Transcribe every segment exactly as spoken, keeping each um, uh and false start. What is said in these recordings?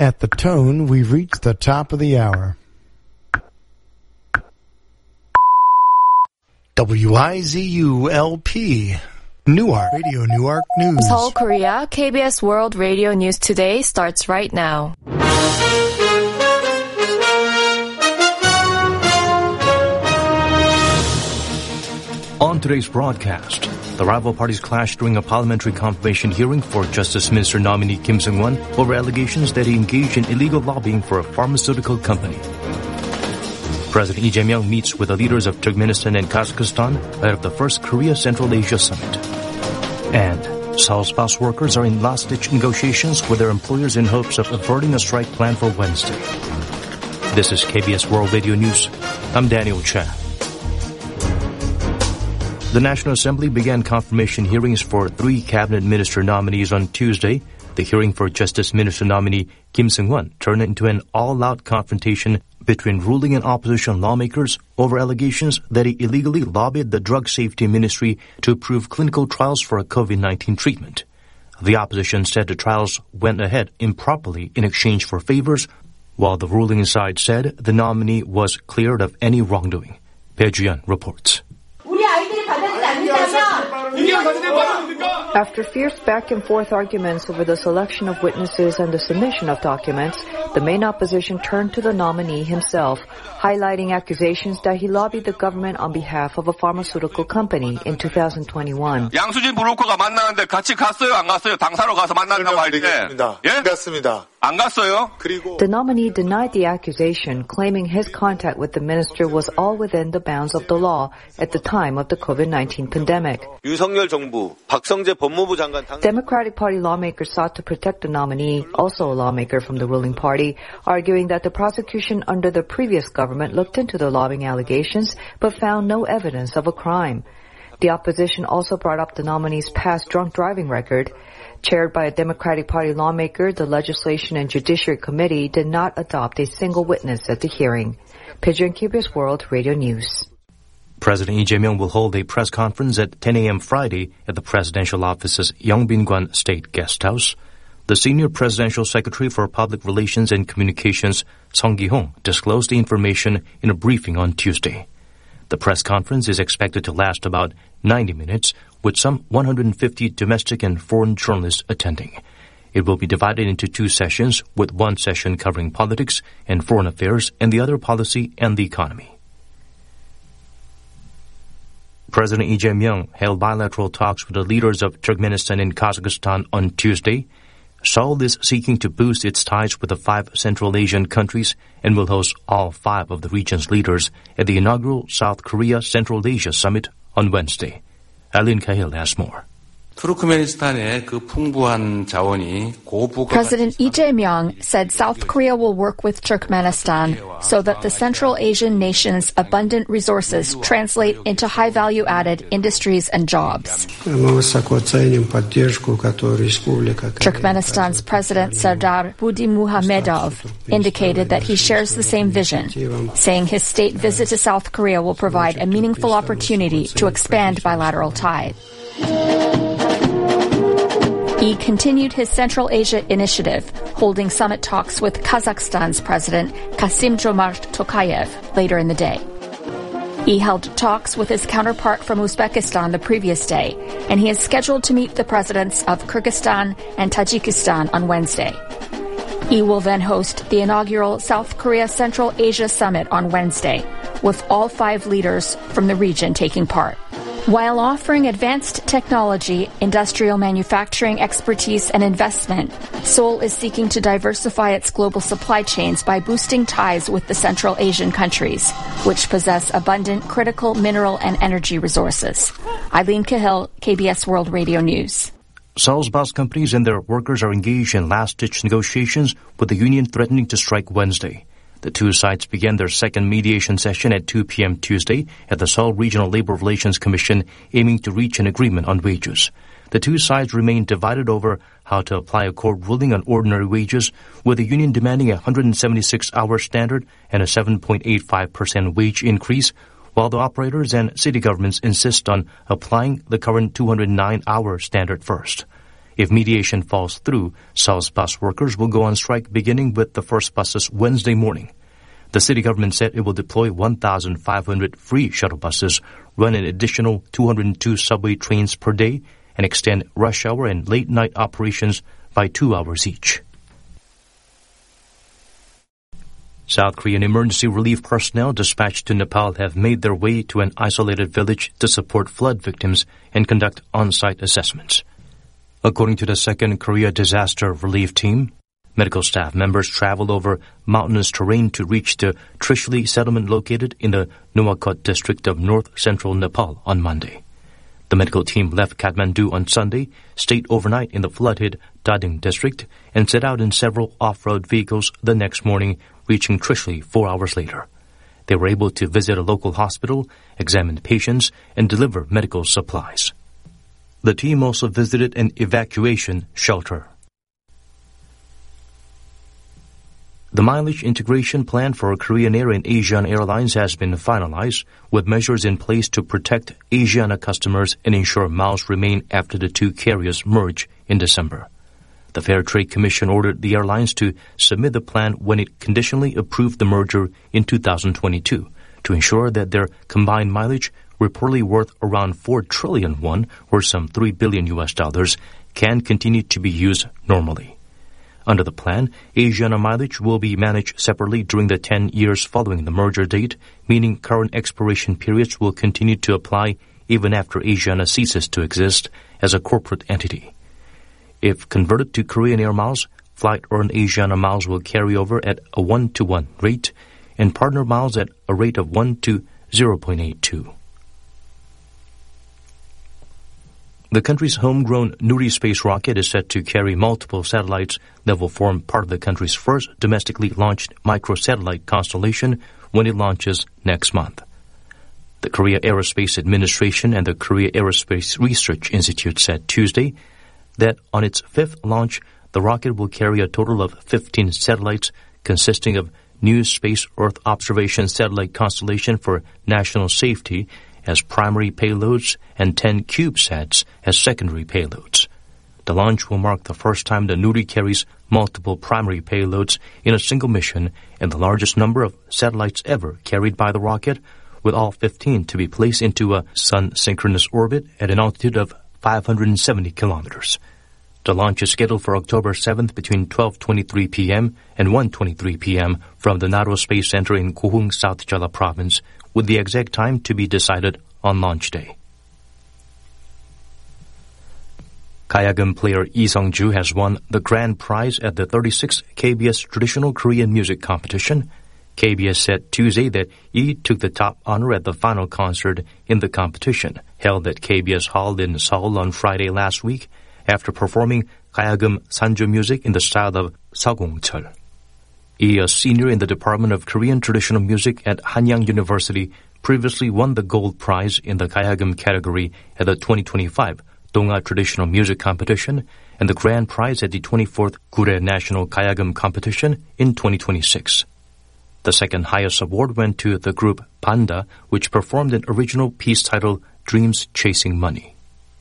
At the tone, we've reached the top of the hour. W I Z U L P, Newark, Radio Newark News. Seoul, Korea, K B S World Radio News Today starts right now. On today's broadcast, the rival parties clashed during a parliamentary confirmation hearing for Justice Minister nominee Kim Seung-won over allegations that he engaged in illegal lobbying for a pharmaceutical company. President Lee Jae-myung meets with the leaders of Turkmenistan and Kazakhstan ahead of the first Korea Central Asia Summit. And Seoul's bus workers are in last-ditch negotiations with their employers in hopes of averting a strike planned for Wednesday. This is K B S World Radio News. I'm Daniel Chan. The National Assembly began confirmation hearings for three cabinet minister nominees on Tuesday. The hearing for Justice Minister nominee Kim Seung-won turned into an all-out confrontation between ruling and opposition lawmakers over allegations that he illegally lobbied the Drug Safety Ministry to approve clinical trials for a COVID nineteen treatment. The opposition said the trials went ahead improperly in exchange for favors, while the ruling side said the nominee was cleared of any wrongdoing. Bae Ju-yeon reports. After fierce back-and-forth arguments over the selection of witnesses and the submission of documents, the main opposition turned to the nominee himself, highlighting accusations that he lobbied the government on behalf of a pharmaceutical company in two thousand twenty-one. 양수진 브로커가 만나는데 같이 갔어요? 안 갔어요? 당사로 가서 만난다고 할 때. 예? 갔습니다. 안 갔어요? The nominee denied the accusation, claiming his contact with the minister was all within the bounds of the law at the time of the COVID nineteen pandemic. 윤석열 정부, 박성재 법무부 장관 당... Democratic Party lawmakers sought to protect the nominee, also a lawmaker from the ruling party, arguing that the prosecution under the previous government looked into the lobbying allegations but found no evidence of a crime. The opposition also brought up the nominee's past drunk driving record. Chaired by a Democratic Party lawmaker, the Legislation and Judiciary Committee did not adopt a single witness at the hearing. Bae Ju-yeon, K B S World Radio News. President Lee Jae-myung will hold a press conference at ten a.m. Friday at the presidential office's Yeongbin-gwan State Guest House. The senior presidential secretary for Public Relations and Communications, Song Ki-hong, disclosed the information in a briefing on Tuesday. The press conference is expected to last about ninety minutes, with some one hundred fifty domestic and foreign journalists attending. It will be divided into two sessions, with one session covering politics and foreign affairs and the other policy and the economy. President Lee Jae-myung held bilateral talks with the leaders of Turkmenistan and Kazakhstan on Tuesday. Seoul is seeking to boost its ties with the five Central Asian countries and will host all five of the region's leaders at the inaugural South Korea Central Asia Summit on Wednesday. Alin Cahill has more. President Lee Jae-myung said South Korea will work with Turkmenistan so that the Central Asian nation's abundant resources translate into high-value-added industries and jobs. Turkmenistan's President Sardar Budimuhamedov indicated that he shares the same vision, saying his state visit to South Korea will provide a meaningful opportunity to expand bilateral ties. He continued his Central Asia initiative, holding summit talks with Kazakhstan's President Kassym-Jomart Tokayev later in the day. He held talks with his counterpart from Uzbekistan the previous day, and he is scheduled to meet the presidents of Kyrgyzstan and Tajikistan on Wednesday. He will then host the inaugural South Korea Central Asia Summit on Wednesday, with all five leaders from the region taking part. While offering advanced technology, industrial manufacturing expertise, and investment, Seoul is seeking to diversify its global supply chains by boosting ties with the Central Asian countries, which possess abundant critical mineral and energy resources. Eileen Cahill, K B S World Radio News. Seoul's bus companies and their workers are engaged in last-ditch negotiations with the union threatening to strike Wednesday. The two sides began their second mediation session at two p.m. Tuesday at the Seoul Regional Labor Relations Commission, aiming to reach an agreement on wages. The two sides remain divided over how to apply a court ruling on ordinary wages, with the union demanding a one hundred seventy-six hour standard and a seven point eight five percent wage increase, while the operators and city governments insist on applying the current two hundred nine hour standard first. If mediation falls through, Seoul's bus workers will go on strike beginning with the first buses Wednesday morning. The city government said it will deploy one thousand five hundred free shuttle buses, run an additional two hundred two subway trains per day, and extend rush hour and late-night operations by two hours each. South Korean emergency relief personnel dispatched to Nepal have made their way to an isolated village to support flood victims and conduct on-site assessments. According to the Second Korea Disaster Relief Team, medical staff members traveled over mountainous terrain to reach the Trishuli settlement located in the Nuwakot district of north-central Nepal on Monday. The medical team left Kathmandu on Sunday, stayed overnight in the flood-hit Dading district, and set out in several off-road vehicles the next morning, reaching Trishuli four hours later. They were able to visit a local hospital, examine patients, and deliver medical supplies. The team also visited an evacuation shelter. The mileage integration plan for Korean Air and Asiana Airlines has been finalized, with measures in place to protect Asiana customers and ensure miles remain after the two carriers merge in December. The Fair Trade Commission ordered the airlines to submit the plan when it conditionally approved the merger in two thousand twenty-two to ensure that their combined mileage, reportedly worth around four trillion won, or some three billion U S dollars, can continue to be used normally. Under the plan, Asiana mileage will be managed separately during the ten years following the merger date, meaning current expiration periods will continue to apply even after Asiana ceases to exist as a corporate entity. If converted to Korean Air miles, flight-earned Asiana miles will carry over at a one to one rate, and partner miles at a rate of one to zero point eight two. The country's homegrown Nuri space rocket is set to carry multiple satellites that will form part of the country's first domestically launched microsatellite constellation when it launches next month. The Korea Aerospace Administration and the Korea Aerospace Research Institute said Tuesday that on its fifth launch, the rocket will carry a total of fifteen satellites consisting of New Space Earth Observation Satellite Constellation for National Safety as primary payloads and ten CubeSats as secondary payloads. The launch will mark the first time the Nuri carries multiple primary payloads in a single mission and the largest number of satellites ever carried by the rocket, with all fifteen to be placed into a sun-synchronous orbit at an altitude of five hundred seventy kilometers. The launch is scheduled for October seventh between twelve twenty-three p.m. and one twenty-three p.m. from the Naro Space Center in Gohung, South Jeolla Province, with the exact time to be decided on launch day. Kayagum player Lee Sung-ju has won the grand prize at the thirty-sixth K B S Traditional Korean Music Competition. K B S said Tuesday that Lee took the top honor at the final concert in the competition, held at K B S Hall in Seoul on Friday last week, after performing Kayagum Sanjo music in the style of Sagongcheol. Lee, a senior in the Department of Korean Traditional Music at Hanyang University, previously won the gold prize in the Kayagum category at the twenty twenty-five Donga Traditional Music Competition and the grand prize at the twenty-fourth Gure National Kayagum Competition in twenty twenty-six. The second highest award went to the group Panda, which performed an original piece titled Dreams Chasing Money.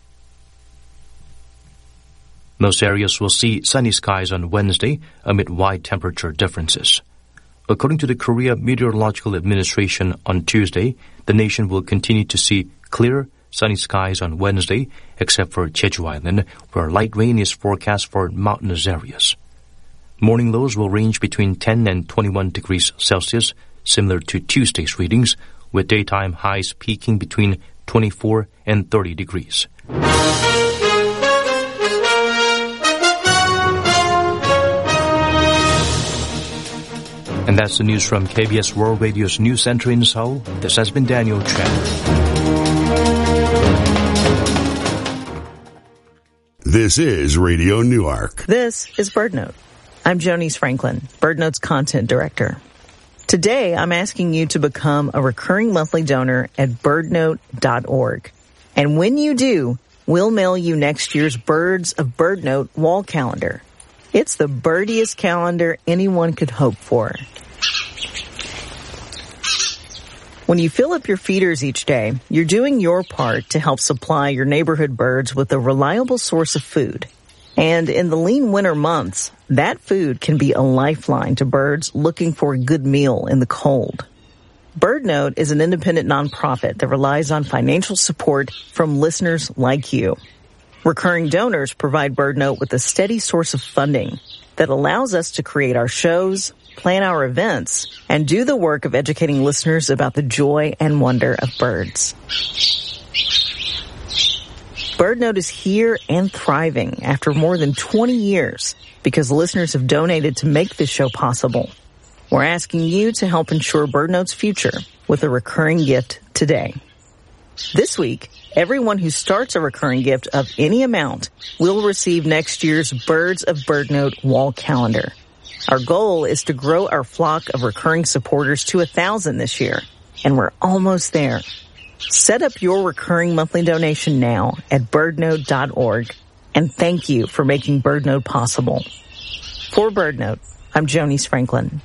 Most areas will see sunny skies on Wednesday amid wide temperature differences. According to the Korea Meteorological Administration on Tuesday, the nation will continue to see clear, sunny skies on Wednesday, except for Jeju Island, where light rain is forecast for mountainous areas. Morning lows will range between ten and twenty-one degrees Celsius, similar to Tuesday's readings, with daytime highs peaking between twenty-four and thirty degrees. And that's the news from K B S World Radio's News Center in Seoul. This has been Daniel Chen. This is Radio Newark. This is BirdNote. I'm Jonice Franklin, BirdNote's content director. Today, I'm asking you to become a recurring monthly donor at birdnote dot org. And when you do, we'll mail you next year's Birds of BirdNote wall calendar. It's the birdiest calendar anyone could hope for. When you fill up your feeders each day, you're doing your part to help supply your neighborhood birds with a reliable source of food. And in the lean winter months, that food can be a lifeline to birds looking for a good meal in the cold. BirdNote is an independent nonprofit that relies on financial support from listeners like you. Recurring donors provide BirdNote with a steady source of funding that allows us to create our shows, plan our events, and do the work of educating listeners about the joy and wonder of birds. BirdNote is here and thriving after more than twenty years because listeners have donated to make this show possible. We're asking you to help ensure BirdNote's future with a recurring gift today. This week, everyone who starts a recurring gift of any amount will receive next year's Birds of BirdNote wall calendar. Our goal is to grow our flock of recurring supporters to a thousand this year, and we're almost there. Set up your recurring monthly donation now at birdnote dot org, and thank you for making BirdNote possible. For BirdNote, I'm Jonice Franklin.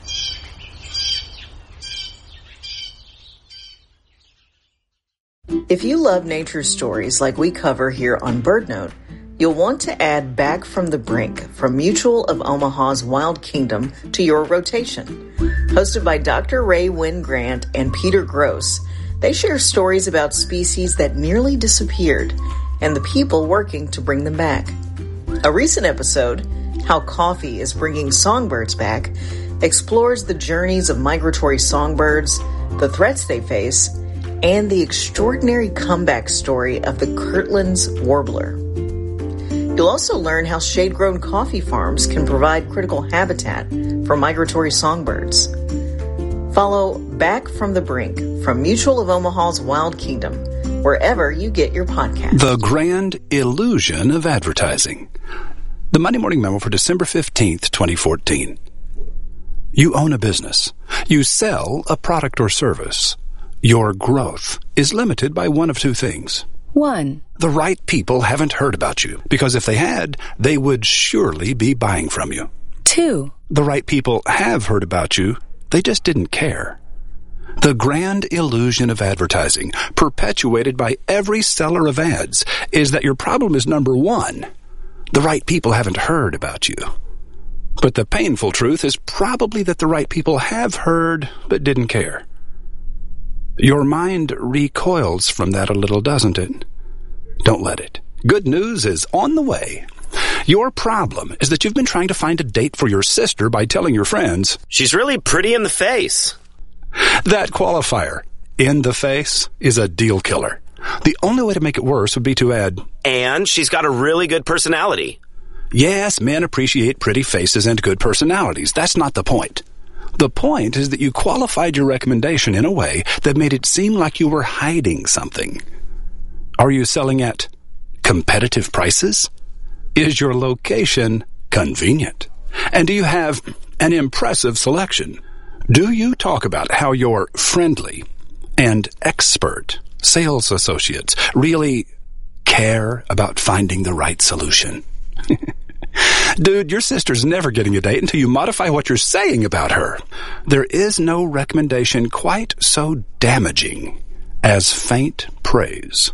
If you love nature stories like we cover here on BirdNote, you'll want to add Back from the Brink from Mutual of Omaha's Wild Kingdom to your rotation. Hosted by Doctor Ray Wynn Grant and Peter Gross, they share stories about species that nearly disappeared and the people working to bring them back. A recent episode, How Coffee is Bringing Songbirds Back, explores the journeys of migratory songbirds, the threats they face, and the extraordinary comeback story of the Kirtland's warbler. You'll also learn how shade-grown coffee farms can provide critical habitat for migratory songbirds. Follow Back from the Brink from Mutual of Omaha's Wild Kingdom, wherever you get your podcasts. The Grand Illusion of Advertising. The Monday Morning Memo for December fifteenth, twenty fourteen. You own a business. You sell a product or service. Your growth is limited by one of two things. One, the right people haven't heard about you, because if they had, they would surely be buying from you. Two, the right people have heard about you, they just didn't care. The grand illusion of advertising, perpetuated by every seller of ads, is that your problem is number one. The right people haven't heard about you. But the painful truth is probably that the right people have heard but didn't care. Your mind recoils from that a little, doesn't it? Don't let it. Good news is on the way. Your problem is that you've been trying to find a date for your sister by telling your friends, "She's really pretty in the face." That qualifier, "in the face," is a deal killer. The only way to make it worse would be to add, "And she's got a really good personality." Yes, men appreciate pretty faces and good personalities. That's not the point. The point is that you qualified your recommendation in a way that made it seem like you were hiding something. Are you selling at competitive prices? Is your location convenient? And do you have an impressive selection? Do you talk about how your friendly and expert sales associates really care about finding the right solution? Dude, your sister's never getting a date until you modify what you're saying about her. There is no recommendation quite so damaging as faint praise.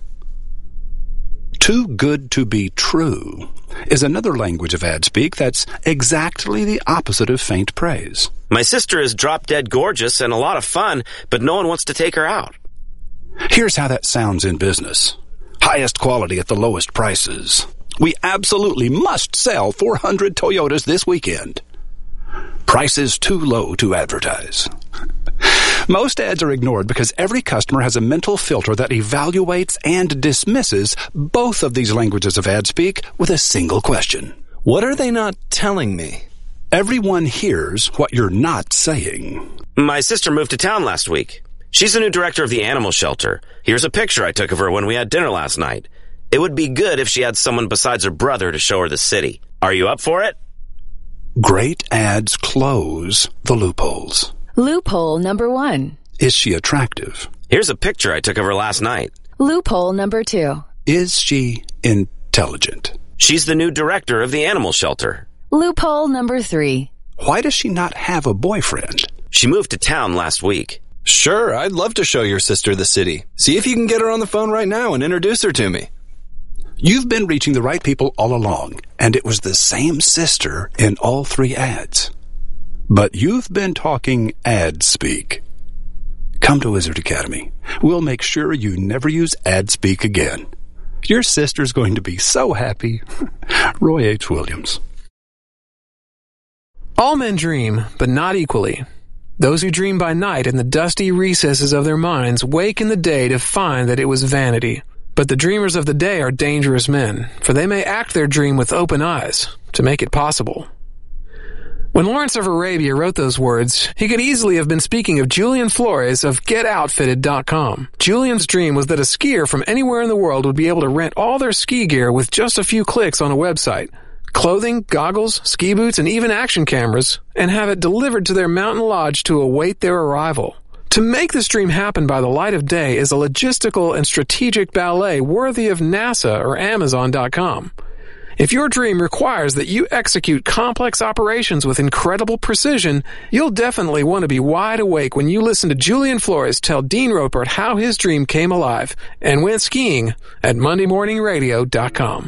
Too good to be true is another language of ad speak that's exactly the opposite of faint praise. My sister is drop-dead gorgeous and a lot of fun, but no one wants to take her out. Here's how that sounds in business. Highest quality at the lowest prices. We absolutely must sell four hundred Toyotas this weekend. Prices too low to advertise. Most ads are ignored because every customer has a mental filter that evaluates and dismisses both of these languages of ad speak with a single question. What are they not telling me? Everyone hears what you're not saying. My sister moved to town last week. She's the new director of the animal shelter. Here's a picture I took of her when we had dinner last night. It would be good if she had someone besides her brother to show her the city. Are you up for it? Great ads close the loopholes. Loophole number one. Is she attractive? Here's a picture I took of her last night. Loophole number two. Is she intelligent? She's the new director of the animal shelter. Loophole number three. Why does she not have a boyfriend? She moved to town last week. Sure, I'd love to show your sister the city. See if you can get her on the phone right now and introduce her to me. You've been reaching the right people all along, and it was the same sister in all three ads. But you've been talking ad speak. Come to Wizard Academy. We'll make sure you never use ad speak again. Your sister's going to be so happy. Roy H. Williams. All men dream, but not equally. Those who dream by night in the dusty recesses of their minds wake in the day to find that it was vanity. But the dreamers of the day are dangerous men, for they may act their dream with open eyes to make it possible. When Lawrence of Arabia wrote those words, he could easily have been speaking of Julian Flores of Get Outfitted dot com. Julian's dream was that a skier from anywhere in the world would be able to rent all their ski gear with just a few clicks on a website. Clothing, goggles, ski boots, and even action cameras, and have it delivered to their mountain lodge to await their arrival. To make this dream happen by the light of day is a logistical and strategic ballet worthy of NASA or Amazon dot com. If your dream requires that you execute complex operations with incredible precision, you'll definitely want to be wide awake when you listen to Julian Flores tell Dean Ropert how his dream came alive and went skiing at Monday Morning Radio dot com.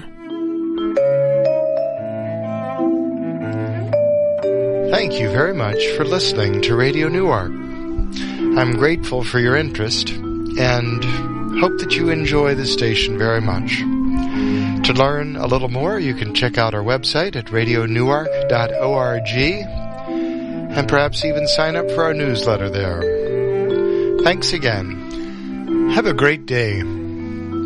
Thank you very much for listening to Radio Newark. I'm grateful for your interest and hope that you enjoy the station very much. To learn a little more, you can check out our website at radio newark dot org and perhaps even sign up for our newsletter there. Thanks again. Have a great day.